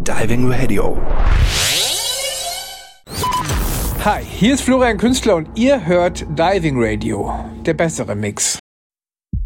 Diving Radio. Hi, hier ist Florian Künstler und ihr hört Diving Radio, der bessere Mix.